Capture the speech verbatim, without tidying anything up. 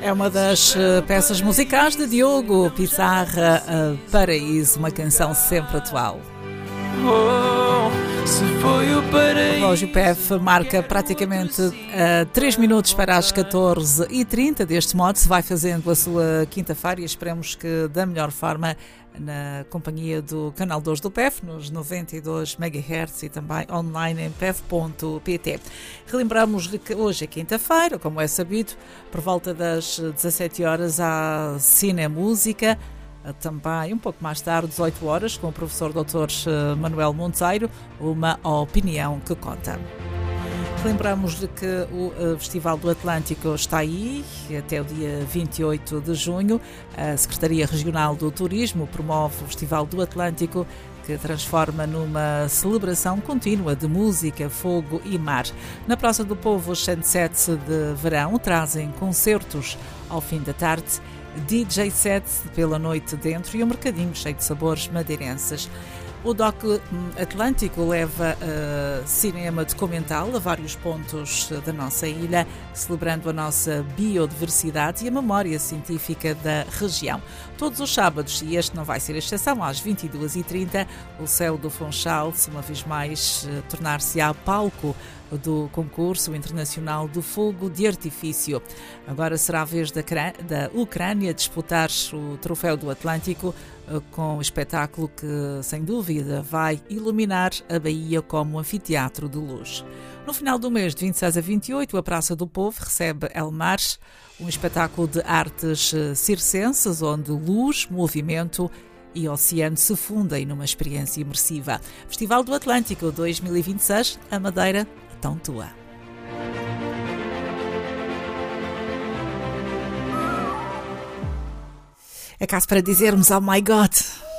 É uma das uh, peças musicais de Diogo Pissarra, uh, Paraíso, uma canção sempre atual. Oh, se foi o paraíso. O relógio P F marca praticamente uh, três minutos para as catorze e trinta. Deste modo se vai fazendo a sua quinta-feira e esperemos que da melhor forma, na companhia do canal dois do P F, nos noventa e dois megahertz e também online em p f ponto p t. Relembramos-lhe que hoje é quinta-feira, como é sabido, por volta das dezassete horas há Cine Música, também um pouco mais tarde, dezoito horas, com o professor doutor Manuel Monteiro, uma opinião que conta. Lembramos-lhe que o Festival do Atlântico está aí até o dia vinte e oito de junho. A Secretaria Regional do Turismo promove o Festival do Atlântico, que transforma numa celebração contínua de música, fogo e mar. Na Praça do Povo, os sunsets de verão trazem concertos ao fim da tarde, D J sets pela noite dentro e um mercadinho cheio de sabores madeirenses. O D O C Atlântico leva uh, cinema documental a vários pontos da nossa ilha, celebrando a nossa biodiversidade e a memória científica da região. Todos os sábados, e este não vai ser exceção, às vinte e duas e trinta, o céu do Funchal, uma vez mais, uh, tornar-se-á palco do concurso internacional do fogo de artifício. Agora será a vez da, da Ucrânia disputar o troféu do Atlântico com o espetáculo que, sem dúvida, vai iluminar a Bahia como anfiteatro de luz. No final do mês, de vinte e seis a vinte e oito, a Praça do Povo recebe El Mar, um espetáculo de artes circenses onde luz, movimento e oceano se fundem numa experiência imersiva. Festival do Atlântico dois mil e vinte e seis, a Madeira tão tua. É caso para dizermos, oh my God!